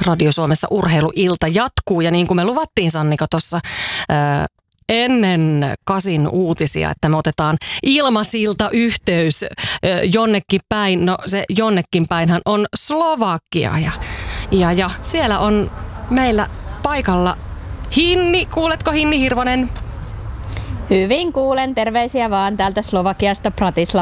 Radio Suomessa urheiluilta jatkuu ja niin kuin me luvattiin Sannika tuossa ennen 8 uutisia, että me otetaan ilmasilta yhteys jonnekin päin. No se jonnekin päinhän on Slovakia ja siellä on meillä paikalla Hinni. Kuuletko Hinni Hirvonen? Hyvin kuulen. Terveisiä vaan täältä Slovakiasta Bratislavasta.